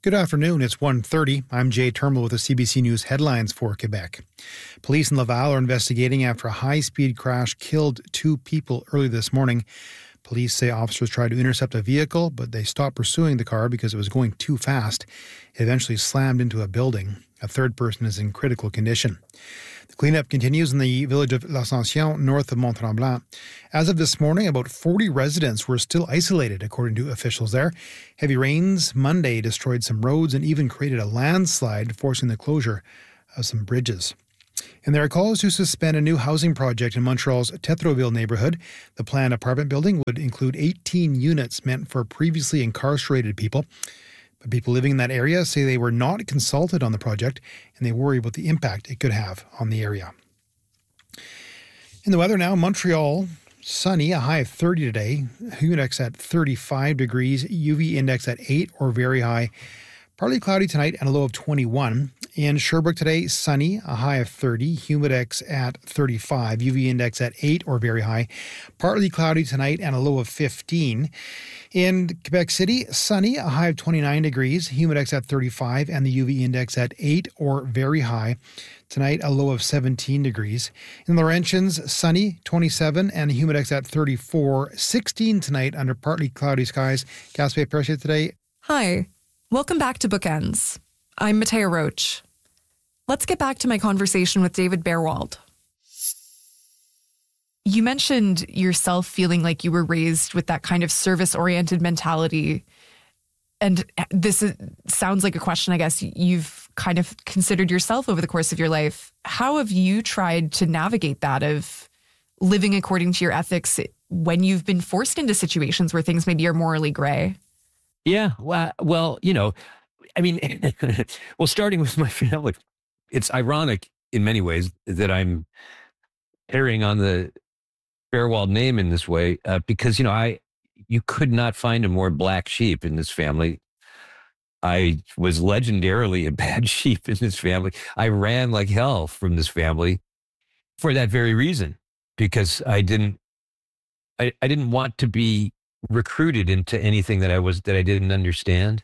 Good afternoon. It's 1:30. I'm Jay Turnbull with the CBC News headlines for Quebec. Police in Laval are investigating after a high-speed crash killed 2 people early this morning. Police say officers tried to intercept a vehicle, but they stopped pursuing the car because it was going too fast. It eventually slammed into a building. A third person is in critical condition. The cleanup continues in the village of L'Ascension, north of Mont-Tremblant. As of this morning, about 40 residents were still isolated, according to officials there. Heavy rains Monday destroyed some roads and even created a landslide, forcing the closure of some bridges. And there are calls to suspend a new housing project in Montreal's Tétroville neighborhood. The planned apartment building would include 18 units meant for previously incarcerated people. But people living in that area say they were not consulted on the project, and they worry about the impact it could have on the area. In the weather now, Montreal, sunny, a high of 30 today, humidity index at 35 degrees, UV index at 8 or very high. Partly cloudy tonight and a low of 21. In Sherbrooke today, sunny, a high of 30, humidex at 35, UV index at 8 or very high. Partly cloudy tonight and a low of 15. In Quebec City, sunny, a high of 29 degrees, humidex at 35, and the UV index at 8 or very high. Tonight, a low of 17 degrees. In Laurentians, sunny, 27, and a humidex at 34, 16 tonight under partly cloudy skies. Gaspé Percier today. Hi. Welcome back to Bookends. I'm Matea Roach. Let's get back to my conversation with David Bearwald. You mentioned yourself feeling like you were raised with that kind of service-oriented mentality. And sounds like a question, I guess, you've kind of considered yourself over the course of your life. How have you tried to navigate that of living according to your ethics when you've been forced into situations where things maybe are morally gray? Yeah, well, I mean, well, starting with my family, it's ironic in many ways that I'm carrying on the Bearwald name in this way because, you could not find a more black sheep in this family. I was legendarily a bad sheep in this family. I ran like hell from this family for that very reason, because I didn't want to be recruited into anything that I didn't understand.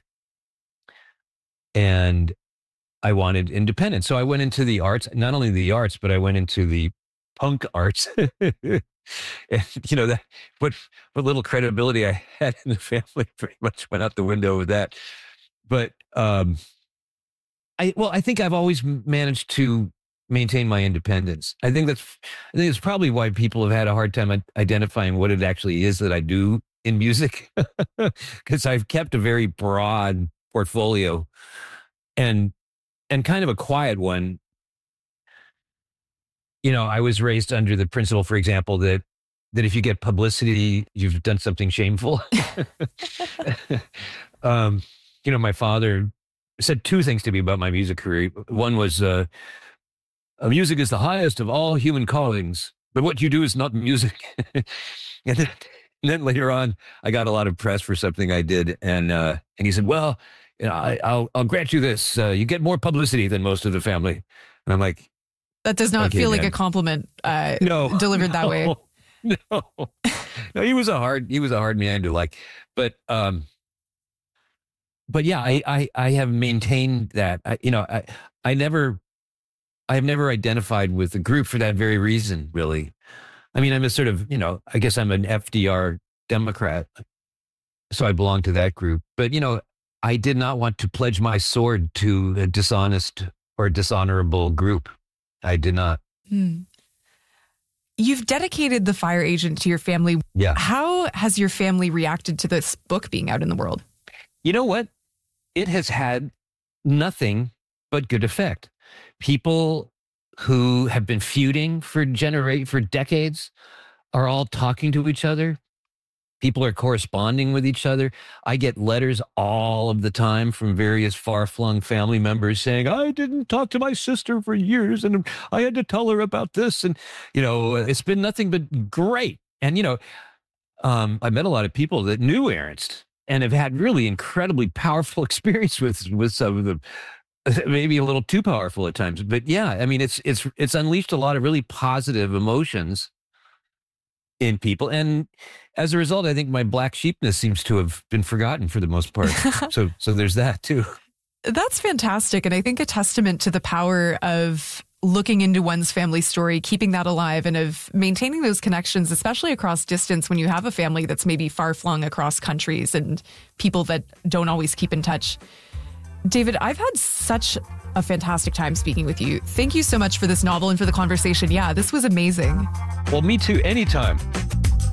And I wanted independence. So I went into the arts, not only the arts, but I went into the punk arts. And that what little credibility I had in the family pretty much went out the window with that. But I think I've always managed to maintain my independence. I think it's probably why people have had a hard time identifying what it actually is that I do in music, because I've kept a very broad portfolio and kind of a quiet one. I was raised under the principle, for example, that if you get publicity, you've done something shameful. My father said 2 things to me about my music career. One was, music is the highest of all human callings, but what you do is not music. And then later on, I got a lot of press for something I did, and he said, "Well, I'll grant you this: you get more publicity than most of the family." And I'm like, "That does not feel like a compliment." Delivered that way. No. He was a hard man to like, but yeah, I have maintained that. I have never identified with the group for that very reason, really. I mean, I'm a sort of, I guess I'm an FDR Democrat, so I belong to that group. But, I did not want to pledge my sword to a dishonest or dishonorable group. I did not. You've dedicated The Fire Agent to your family. Yeah. How has your family reacted to this book being out in the world? You know what? It has had nothing but good effect. People who have been feuding for decades are all talking to each other. People are corresponding with each other. I get letters all of the time from various far-flung family members saying, "I didn't talk to my sister for years, and I had to tell her about this." And, it's been nothing but great. And, I met a lot of people that knew Ernst and have had really incredibly powerful experience with some of them. Maybe a little too powerful at times, but yeah, I mean, it's unleashed a lot of really positive emotions in people, and as a result, I think my black sheepness seems to have been forgotten for the most part. So there's that too. That's fantastic. And I think a testament to the power of looking into one's family story, keeping that alive, and of maintaining those connections, especially across distance when you have a family that's maybe far flung across countries and people that don't always keep in touch. David, I've had such a fantastic time speaking with you. Thank you so much for this novel and for the conversation. Yeah, this was amazing. Well, me too. Anytime.